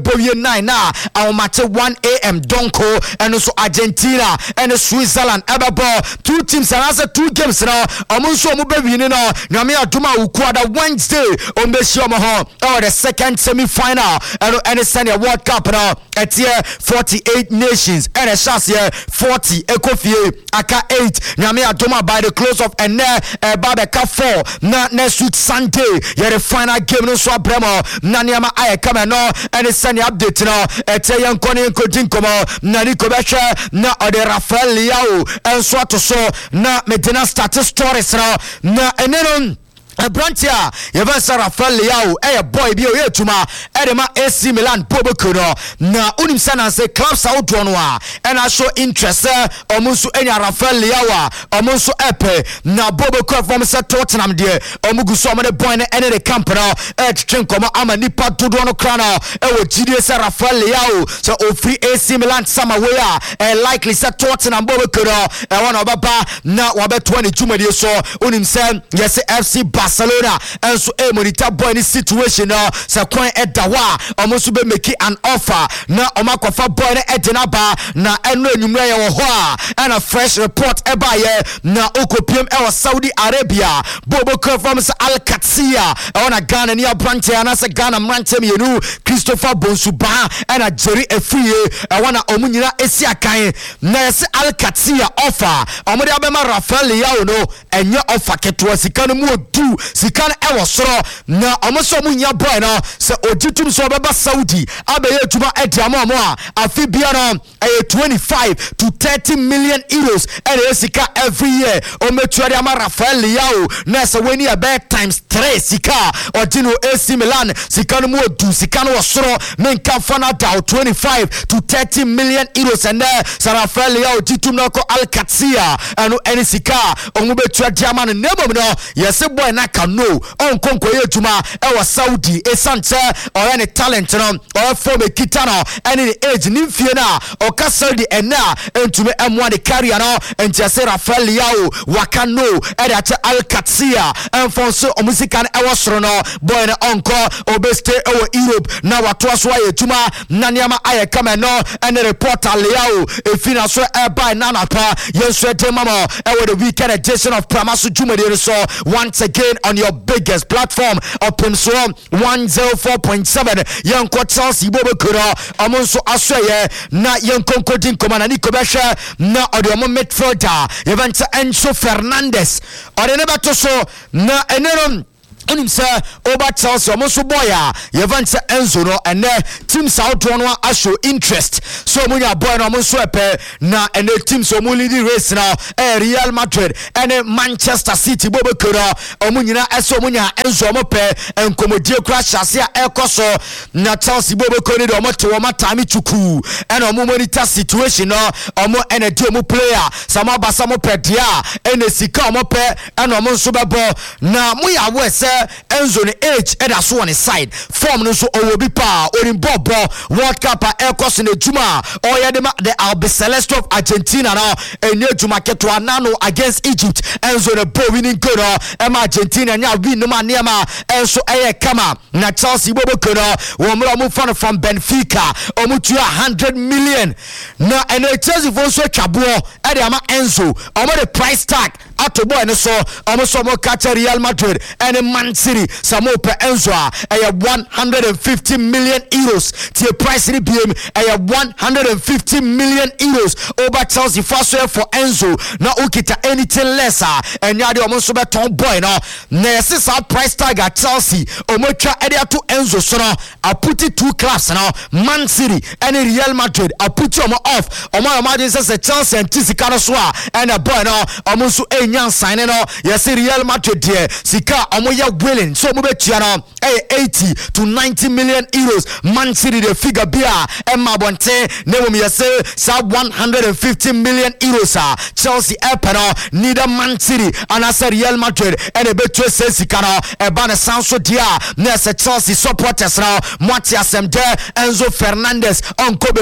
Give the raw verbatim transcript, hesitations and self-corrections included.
Bowie nine na our match one a m Donko and also Argentina and Switzerland Everball two teams and answer two games now Omunso Mubewi no Nyame Aduma Ukwada Wednesday on Beshomo or the second semi-final and any Senior World Cup now at here forty-eight nations and a chance here forty Ekofie Aka eight Nyame Aduma by the close of and uh, Babeka four na next week Sunday yeah the final game no so bremo na Nyama Aye come no and the update now ete yankoni nkodin komo na ni kobehwe na ode Rafael Leao enso to so na medina start stories now na enenon Abrantia, Yevasa Rafael Leao, a boy be a tuma, Edema A C Milan, Pobokuro, na Unim Sana say clubs out Dronwa, and I show interest, Omusu Enya Rafael Leao, Omusu Epe, na Boboko from Tottenham, dear, Omugu Soma the boy and the company, at Chinkoma, Amanipa Tudrono Crana, Ewo G D S Rafael Leao, so O free A C Milan Samawea, and likely set Tottenham Bobokuro, and one of Baba, now Wabet twenty-two million so, Unim Sam, yes, F C Barcelona and so a monitor boy in this situation now so kwan edawa almost be make an offer na omakofa boy na edinaba na eno enumre ye wo ho and a fresh report eba ye na okopiem e Saudi Arabia bobo from Al Qadsiya e wona Ghana ni abranche ana se Ghana mrante mienu Christopher Bonsuba and a Jerry Efrie e wona omunyina esi akan na se Al Qadsiya offer omode abema Rafael Leao no enye offer keto sika no mu odu sikan ewo soro na omoso munya boy no se ojitum so beba Saudi abaye tuma ediamo amo a afi bia no e twenty-five to thirty million euros e sika every year o metuade ama Rafael Leao na se weni a bad times three sika odino A C Milan sikan mu odu sikan wo soro menka fana da twenty-five to thirty million euros and there Rafael Leao jitum no ko Al Qadsiya anu eni sika o mu betuade ama no nemo no yes boy na no on konko yetuma e wa Saudi esante or any talent no or form a kitano any age nimfie na o ka Saudi ena entume emwa de career no enti ase Rafael Leao waka no e da Al Qadsiya enfonso o musika e wa soro no boy na onko obeste e wa Europe na watoa so yetuma na niama aye kama no any reporter Leao e fina so e by nana pa yenso de mama e wa the weekend edition of Pramasu Jumade so once again on your biggest platform of Pimswam one oh four point seven Yanko Chelsea Bobokura Amonso Asweye na Yanko Kodin Komana Nikobesha na Odiomo midfielder Evanta Enzo Fernandez Odeneba so na Eneron Unim sir over Chelsea almost boya Yevanta Enzo no and team South one a show interest so munya boy no almost swepe na and the team so mu leading race now eh Real Madrid and Manchester City bobo kura omunyina eso munya Enzo mo pe enkomodie crash asia ekoso na Chelsea bobo koni do mo to mo tami chuku and omo monitor situation no omo energy omo player sama basa mo pe dia and sika omo pe and omo so bebo na mu ya we se Enzo ni age eda so on his side form no so owo bi pa orin bobo World Cup e course in Juma or yedema the Albi Celeste of Argentina now enye Juma keto anano against Egypt Enzo the ball winning goal em Argentina nya win no man niama Enzo eye kama na Chelsea bobo kono wo mra mu fan from Benfica omutu one hundred million na ene Chelsea fo so twabo e de ama Enzo omo the price tag ato boy no so omo so mo catch Real Madrid and Man City samo per Enzo a one hundred fifty million euros the price ni B M a one hundred fifty million euros over Chelsea first for Enzo na ukita anything lesser and ya de omo so beton boy no na six price tag at Chelsea omo twa e to Enzo so no I put it two class now Man City and Real Madrid I put you off omo imagine say Chelsea and Tisika no so and a boy no omo so enyan sign no yes Real Madrid there sika omo ya willing so mo betua no eighty to ninety million euros Man City the figure bia emma bonte ne wo me say sa one hundred fifty million euros ah Chelsea epero neither Man City and as Real Madrid and e betua say sika no e ba na sanso dia na say Chelsea supporters now Matias Mde Enzo Fernandez onko